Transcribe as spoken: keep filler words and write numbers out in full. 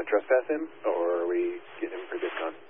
trespass him, or are we getting him for good con?